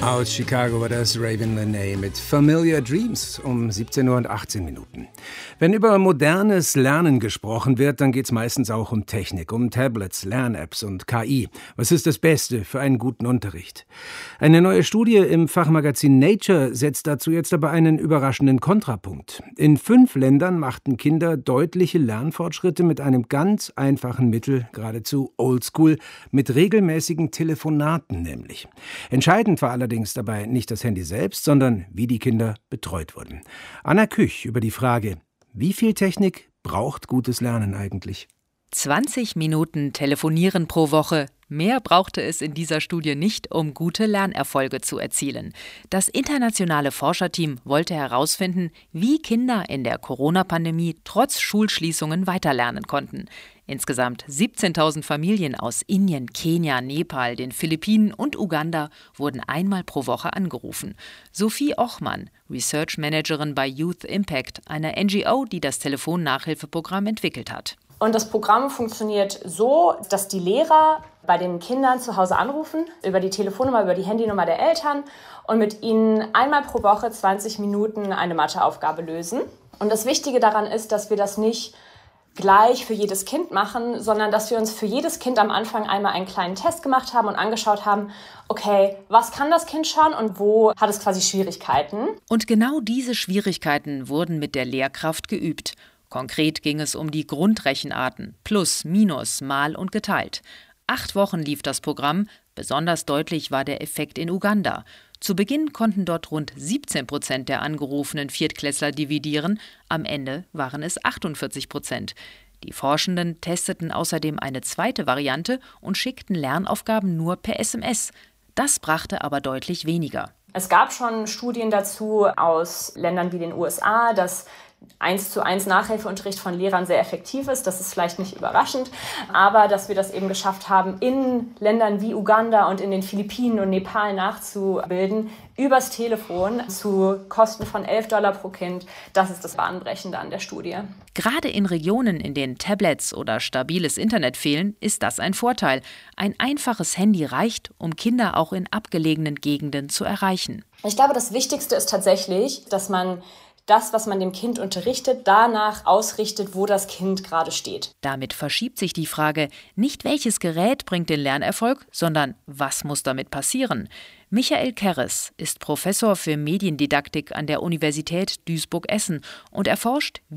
Aus Chicago war das Raven Lenae mit Familiar Dreams um 17:18 Uhr. Wenn über modernes Lernen gesprochen wird, dann geht es meistens auch um Technik, um Tablets, Lern-Apps und KI. Was ist das Beste für einen guten Unterricht? Eine neue Studie im Fachmagazin Nature setzt dazu jetzt aber einen überraschenden Kontrapunkt. In 5 Ländern machten Kinder deutliche Lernfortschritte mit einem ganz einfachen Mittel, geradezu oldschool, mit regelmäßigen Telefonaten nämlich. Entscheidend war allerdings dabei nicht das Handy selbst, sondern wie die Kinder betreut wurden. Anna Küch über die Frage, wie viel Technik braucht gutes Lernen eigentlich? 20 Minuten telefonieren pro Woche. Mehr brauchte es in dieser Studie nicht, um gute Lernerfolge zu erzielen. Das internationale Forscherteam wollte herausfinden, wie Kinder in der Corona-Pandemie trotz Schulschließungen weiterlernen konnten. Insgesamt 17.000 Familien aus Indien, Kenia, Nepal, den Philippinen und Uganda wurden einmal pro Woche angerufen. Sophie Ochmann, Research Managerin bei Youth Impact, einer NGO, die das Telefonnachhilfeprogramm entwickelt hat. Und das Programm funktioniert so, dass die Lehrer bei den Kindern zu Hause anrufen, über die Telefonnummer, über die Handynummer der Eltern und mit ihnen einmal pro Woche 20 Minuten eine Matheaufgabe lösen. Und das Wichtige daran ist, dass wir das nicht gleich für jedes Kind machen, sondern dass wir uns für jedes Kind am Anfang einmal einen kleinen Test gemacht haben und angeschaut haben, okay, was kann das Kind schon und wo hat es quasi Schwierigkeiten? Und genau diese Schwierigkeiten wurden mit der Lehrkraft geübt. Konkret ging es um die Grundrechenarten, plus, minus, mal und geteilt. 8 Wochen lief das Programm, besonders deutlich war der Effekt in Uganda. Zu Beginn konnten dort rund 17% der angerufenen Viertklässler dividieren, am Ende waren es 48%. Die Forschenden testeten außerdem eine zweite Variante und schickten Lernaufgaben nur per SMS. Das brachte aber deutlich weniger. Es gab schon Studien dazu aus Ländern wie den USA, dass 1:1 Nachhilfeunterricht von Lehrern sehr effektiv ist. Das ist vielleicht nicht überraschend, aber dass wir das eben geschafft haben, in Ländern wie Uganda und in den Philippinen und Nepal nachzubilden, übers Telefon zu Kosten von $11 pro Kind, das ist das Bahnbrechende an der Studie. Gerade in Regionen, in denen Tablets oder stabiles Internet fehlen, ist das ein Vorteil. Ein einfaches Handy reicht, um Kinder auch in abgelegenen Gegenden zu erreichen. Ich glaube, das Wichtigste ist tatsächlich, dass man das, was man dem Kind unterrichtet, danach ausrichtet, wo das Kind gerade steht. Damit verschiebt sich die Frage, nicht welches Gerät bringt den Lernerfolg, sondern was muss damit passieren? Michael Kerres ist Professor für Mediendidaktik an der Universität Duisburg-Essen und erforscht,